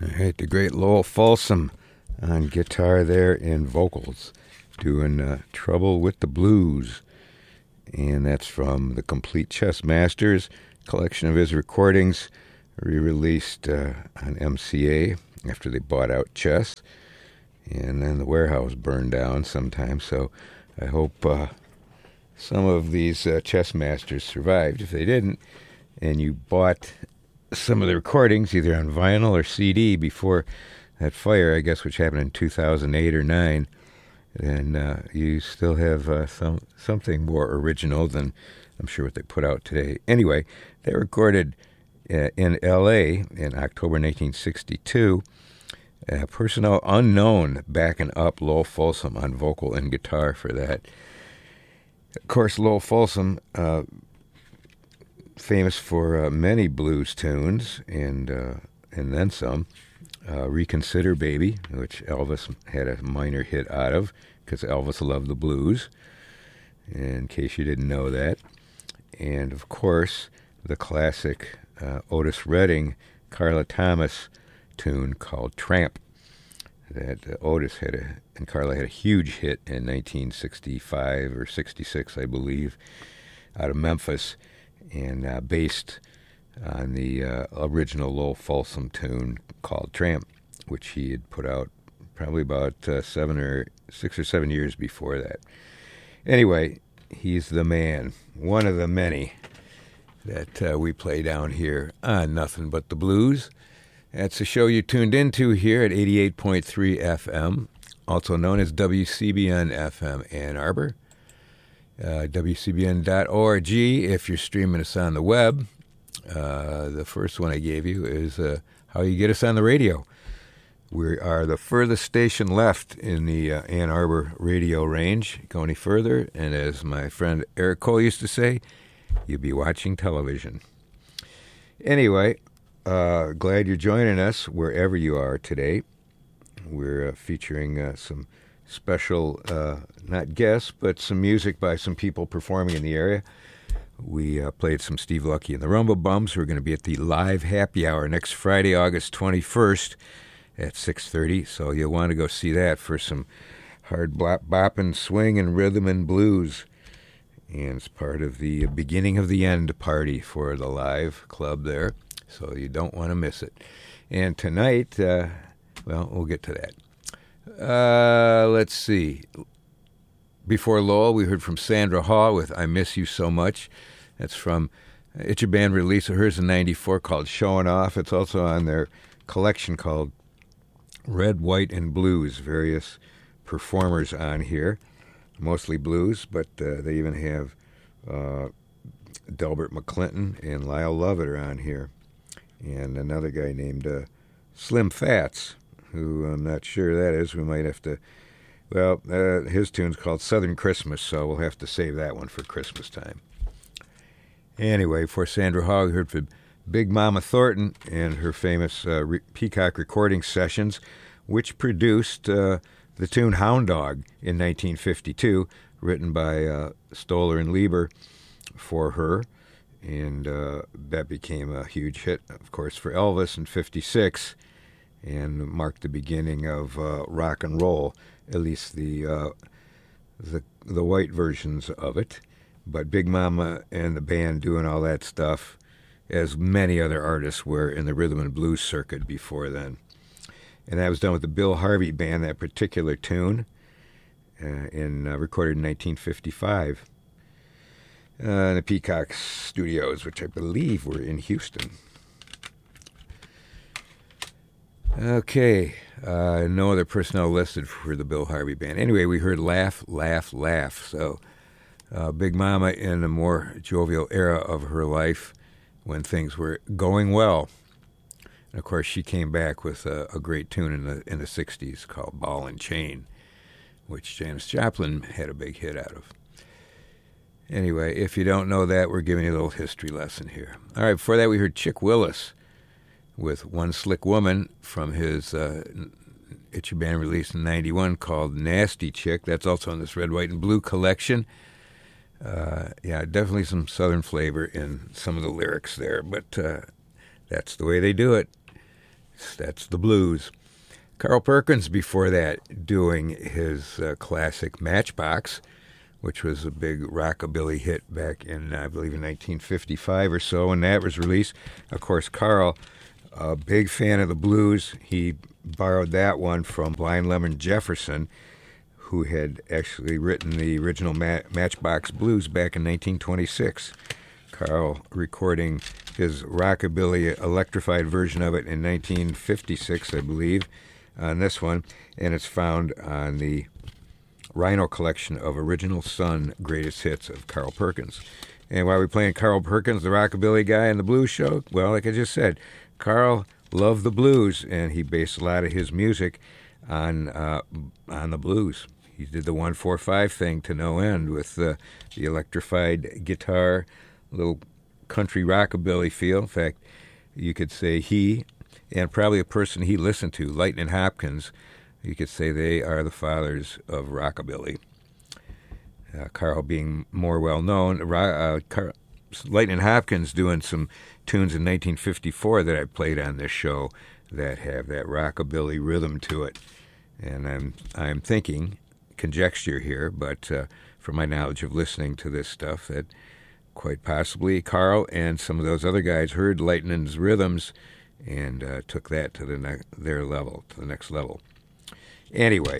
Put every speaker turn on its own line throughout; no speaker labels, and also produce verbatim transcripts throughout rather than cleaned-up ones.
All right, the great Lowell Fulsom on guitar there and vocals, doing uh, Trouble with the Blues. And that's from the Complete Chess Masters collection of his recordings, re-released uh, on M C A after they bought out Chess. And then the warehouse burned down sometime, so I hope uh, some of these uh, Chess Masters survived. If they didn't, and you bought some of the recordings either on vinyl or C D before that fire, I guess, which happened in two thousand eight or nine, then uh, you still have uh, some something more original than I'm sure what they put out today. Anyway, they recorded uh, in L A in October nineteen sixty-two. Uh, personnel unknown backing up Lowell Fulsom on vocal and guitar for that. Of course, Lowell Fulsom, uh, famous for uh, many blues tunes and uh, and then some. Uh, Reconsider Baby, which Elvis had a minor hit out of because Elvis loved the blues, in case you didn't know that. And, of course, the classic uh, Otis Redding, Carla Thomas tune called Tramp that uh, Otis had a, and Carla had a huge hit in nineteen sixty-five or sixty-six, I believe, out of Memphis, and uh, based on the uh, original Lowell Fulsom tune called Tramp, which he had put out probably about uh, seven or six or seven years before that. Anyway, he's the man, one of the many that uh, we play down here on Nothing But the Blues. That's the show you tuned into here at eighty-eight point three F M, also known as W C B N F M Ann Arbor, uh, W C B N dot org if you're streaming us on the web. Uh, the first one I gave you is uh, how you get us on the radio. We are the furthest station left in the uh, Ann Arbor radio range. Go any further, and as my friend Eric Cole used to say, you'll be watching television. Anyway, uh, glad you're joining us wherever you are today. We're uh, featuring uh, some special, uh, not guests, but some music by some people performing in the area. We uh, played some Steve Lucky and the Rumble Bums, who are going to be at the Live Happy Hour next Friday, August twenty-first at six thirty, so you'll want to go see that for some hard bop bopping, swing, and rhythm and blues. And it's part of the beginning of the end party for the Live Club there, so you don't want to miss it. And tonight, uh, well, we'll get to that. Uh, let's see. Before Lowell, we heard from Sandra Hall with I Miss You So Much. That's from It's a Band release of hers in ninety-four called Showing Off. It's also on their collection called Red, White, and Blues. Various performers on here, mostly blues, but uh, they even have uh, Delbert McClinton and Lyle Lovett are on here. And another guy named uh, Slim Fats, who I'm not sure who that is. We might have to... Well, uh, his tune's called Southern Christmas, so we'll have to save that one for Christmas time. Anyway, for Sandra Hall, we heard from Big Mama Thornton and her famous uh, Re- Peacock recording sessions, which produced uh, the tune Hound Dog in nineteen fifty-two, written by uh, Stoller and Lieber for her. And uh, that became a huge hit, of course, for Elvis in fifty-six, and marked the beginning of uh, rock and roll. At least the uh, the the white versions of it. But Big Mama and the band doing all that stuff, as many other artists were in the rhythm and blues circuit before then. And that was done with the Bill Harvey Band, that particular tune, uh, in uh, recorded in nineteen fifty-five. Uh, in the Peacock Studios, which I believe were in Houston. Okay, uh, no other personnel listed for the Bill Harvey Band. Anyway, we heard Laugh, Laugh, Laugh. So uh, Big Mama in a more jovial era of her life when things were going well. And of course, she came back with a, a great tune in the in the sixties called Ball and Chain, which Janis Joplin had a big hit out of. Anyway, if you don't know that, we're giving you a little history lesson here. All right, before that, we heard Chick Willis with One Slick Woman from his uh, It's Your Band release in ninety-one called Nasty Chick. That's also on this Red, White, and Blue collection. Uh, yeah, definitely some Southern flavor in some of the lyrics there, but uh, that's the way they do it. That's the blues. Carl Perkins before that doing his uh, classic Matchbox, which was a big rockabilly hit back in, I believe, in nineteen fifty-five or so, when that was released. Of course, Carl, a big fan of the blues, he borrowed that one from Blind Lemon Jefferson, who had actually written the original Ma- Matchbox Blues back in nineteen twenty-six. Carl recording his rockabilly electrified version of it in nineteen fifty-six, I believe, on this one, and it's found on the Rhino collection of Original Sun Greatest Hits of Carl Perkins. And why are we playing Carl Perkins, the rockabilly guy in the blues show? Well, like I just said, Carl loved the blues, and he based a lot of his music on uh, on the blues. He did the one four five thing to no end with uh, the electrified guitar, little country rockabilly feel. In fact, you could say he, and probably a person he listened to, Lightnin' Hopkins, you could say they are the fathers of rockabilly. Uh, Carl being more well-known. Uh, Car- Lightnin' Hopkins doing some tunes in nineteen fifty-four that I played on this show that have that rockabilly rhythm to it. And I'm I'm thinking, conjecture here, but uh, from my knowledge of listening to this stuff, that quite possibly Carl and some of those other guys heard Lightnin's rhythms and uh, took that to the ne- their level, to the next level. Anyway,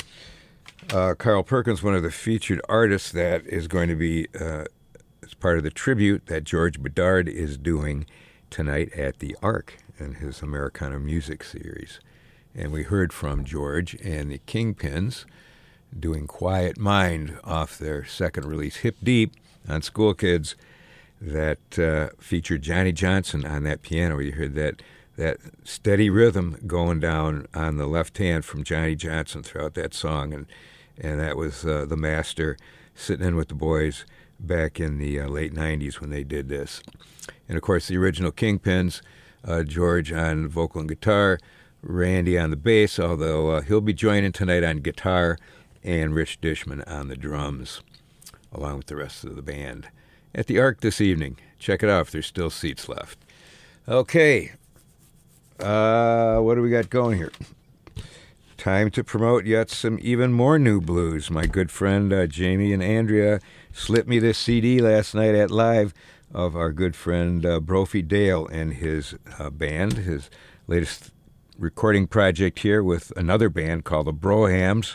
uh, Carl Perkins, one of the featured artists that is going to be uh, as part of the tribute that George Bedard is doing tonight at the Ark in his Americana Music series. And we heard from George and the Kingpins doing Quiet Mind off their second release, Hip Deep, on School Kids, that uh, featured Johnny Johnson on that piano. You heard that that steady rhythm going down on the left hand from Johnny Johnson throughout that song, and and that was uh, the master sitting in with the boys back in the uh, late nineties when they did this. And of course, the original Kingpins, uh, George on vocal and guitar, Randy on the bass, although uh, he'll be joining tonight on guitar, and Rich Dishman on the drums, along with the rest of the band, at the Ark this evening. Check it out if there's still seats left. Okay, uh, what do we got going here? Time to promote yet some even more new blues. My good friend uh, Jamie and Andrea slipped me this C D last night at Live of our good friend uh, Brophy Dale and his uh, band, his latest recording project here with another band called the Brohams.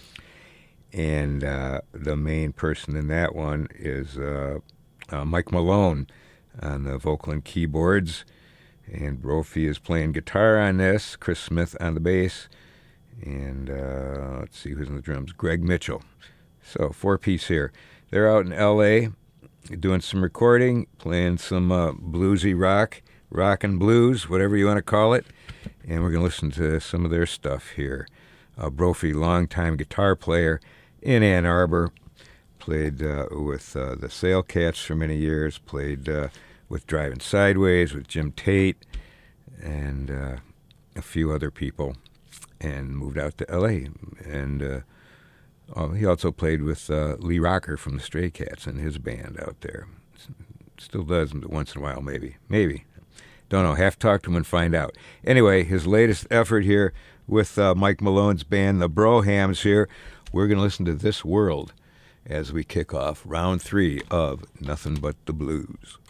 And uh, the main person in that one is uh, uh, Mike Malone on the vocal and keyboards. And Brophy is playing guitar on this, Chris Smith on the bass, and uh, let's see who's on the drums, Greg Mitchell. So, four-piece here. They're out in L A doing some recording, playing some uh, bluesy rock, rock and blues, whatever you want to call it. And we're going to listen to some of their stuff here. Uh, Brophy, longtime guitar player in Ann Arbor, played uh, with uh, the Sail Cats for many years, played uh, with Driving Sideways, with Jim Tate, and uh, a few other people, and moved out to L A. And uh, oh, he also played with uh, Lee Rocker from the Stray Cats and his band out there. Still does once in a while, maybe. Maybe. Don't know. Have to talk to him and find out. Anyway, his latest effort here with uh, Mike Malone's band, the Brohams here. We're going to listen to This World as we kick off round three of Nothing But the Blues.